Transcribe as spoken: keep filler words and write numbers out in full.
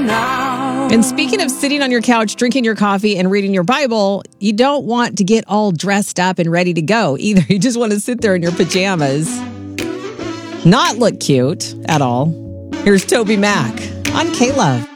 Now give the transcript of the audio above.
now. And speaking of sitting on your couch, drinking your coffee, and reading your Bible, you don't want to get all dressed up and ready to go either. You just want to sit there in your pajamas, not look cute at all. Here's Toby Mac on K-Love.